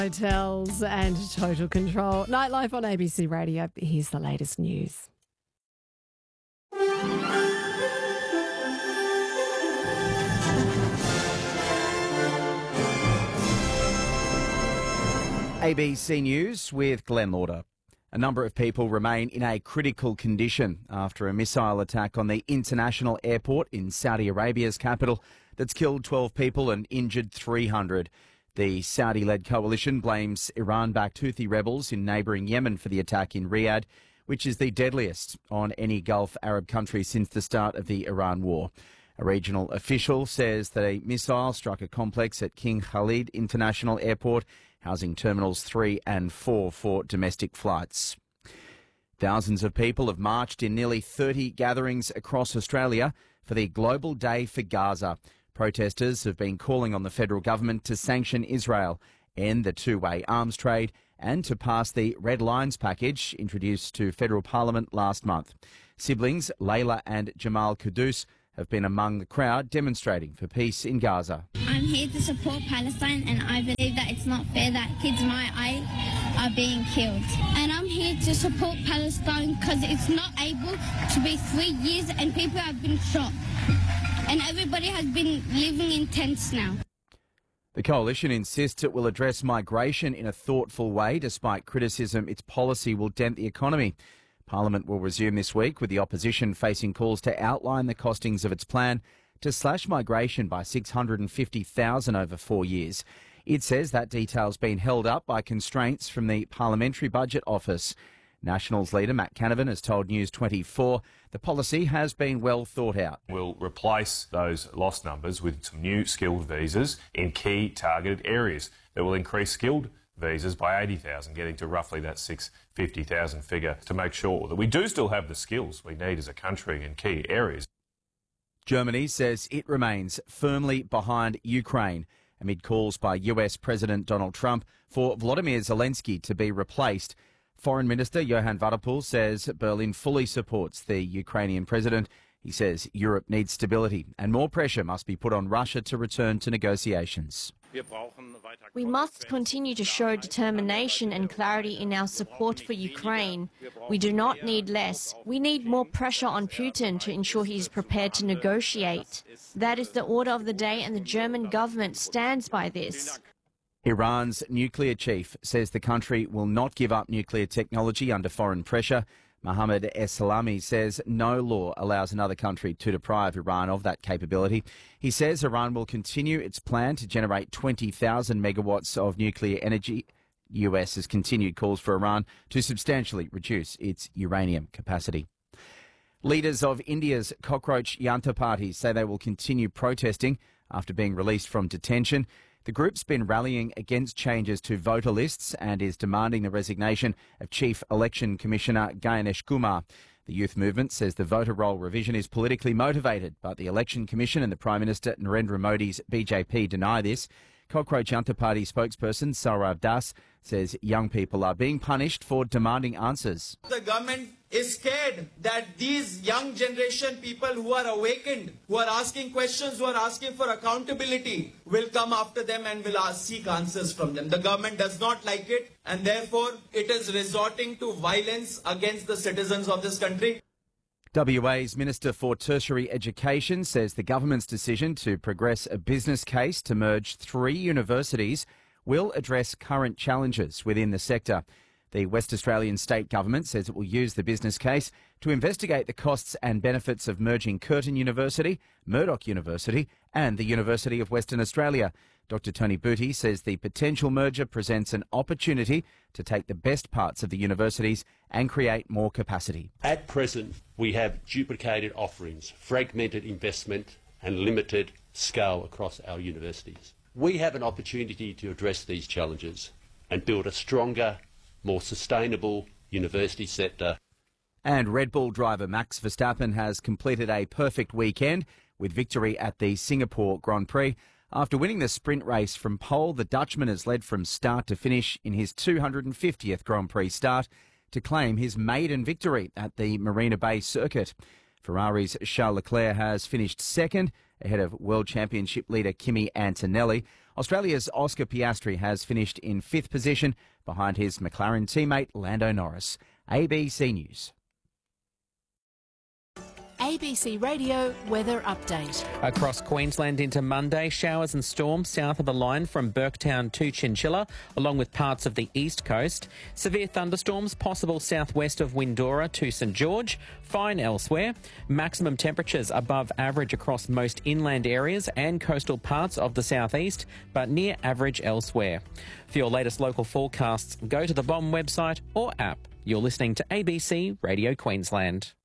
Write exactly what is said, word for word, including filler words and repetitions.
Hotels and Total Control. Nightlife on A B C Radio. Here's the latest news. A B C News with Glenn Lauder. A number of people remain in a critical condition after a missile attack on the international airport in Saudi Arabia's capital that's killed twelve people and injured three hundred. The Saudi-led coalition blames Iran-backed Houthi rebels in neighbouring Yemen for the attack in Riyadh, which is the deadliest on any Gulf Arab country since the start of the Iran war. A regional official says that a missile struck a complex at King Khalid International Airport, housing terminals three and four for domestic flights. Thousands of people have marched in nearly thirty gatherings across Australia for the Global Day for Gaza. Protesters have been calling on the federal government to sanction Israel, end the two-way arms trade and to pass the Red Lines package introduced to federal parliament last month. Siblings Layla and Jamal Kudus have been among the crowd demonstrating for peace in Gaza. I'm here to support Palestine, and I believe that it's not fair that kids my age are being killed. And I'm here to support Palestine because it's not able to be three years and people have been shot. And everybody has been living in tents now. The coalition insists it will address migration in a thoughtful way, despite criticism its policy will dent the economy. Parliament will resume this week, with the opposition facing calls to outline the costings of its plan to slash migration by six hundred fifty thousand over four years. It says that detail's been held up by constraints from the Parliamentary Budget Office. Nationals leader Matt Canavan has told News twenty-four the policy has been well thought out. We'll replace those lost numbers with some new skilled visas in key targeted areas that will increase skilled visas by eighty thousand, getting to roughly that six hundred fifty thousand figure, to make sure that we do still have the skills we need as a country in key areas. Germany says it remains firmly behind Ukraine amid calls by U S President Donald Trump for Volodymyr Zelensky to be replaced. Foreign Minister Johann Wadephul says Berlin fully supports the Ukrainian president. He says Europe needs stability and more pressure must be put on Russia to return to negotiations. We must continue to show determination and clarity in our support for Ukraine. We do not need less. We need more pressure on Putin to ensure he is prepared to negotiate. That is the order of the day, and the German government stands by this. Iran's nuclear chief says the country will not give up nuclear technology under foreign pressure. Mohammad Eslami says no law allows another country to deprive Iran of that capability. He says Iran will continue its plan to generate twenty thousand megawatts of nuclear energy. U S has continued calls for Iran to substantially reduce its uranium capacity. Leaders of India's Cockroach Janta Party say they will continue protesting after being released from detention. The group's been rallying against changes to voter lists and is demanding the resignation of Chief Election Commissioner Ganesh Kumar. The youth movement says the voter roll revision is politically motivated, but the Election Commission and the Prime Minister Narendra Modi's B J P deny this. Cockroach Janta Party spokesperson Saurav Das says young people are being punished for demanding answers. The government is scared that these young generation people who are awakened, who are asking questions, who are asking for accountability, will come after them and will ask, seek answers from them. The government does not like it, and therefore it is resorting to violence against the citizens of this country. W A's Minister for Tertiary Education says the government's decision to progress a business case to merge three universities will address current challenges within the sector. The West Australian state government says it will use the business case to investigate the costs and benefits of merging Curtin University, Murdoch University and the University of Western Australia. Doctor Tony Booty says the potential merger presents an opportunity to take the best parts of the universities and create more capacity. At present, we have duplicated offerings, fragmented investment and limited scale across our universities. We have an opportunity to address these challenges and build a stronger, more sustainable university sector. And Red Bull driver Max Verstappen has completed a perfect weekend with victory at the Singapore Grand Prix. After winning the sprint race from pole, the Dutchman has led from start to finish in his two hundred fiftieth Grand Prix start to claim his maiden victory at the Marina Bay circuit. Ferrari's Charles Leclerc has finished second, ahead of World Championship leader Kimi Antonelli. Australia's Oscar Piastri has finished in fifth position behind his McLaren teammate Lando Norris. A B C News. A B C Radio Weather Update. Across Queensland into Monday, showers and storms south of the line from Burketown to Chinchilla, along with parts of the east coast. Severe thunderstorms possible southwest of Windora to St George. Fine elsewhere. Maximum temperatures above average across most inland areas and coastal parts of the southeast, but near average elsewhere. For your latest local forecasts, go to the B O M website or app. You're listening to A B C Radio Queensland.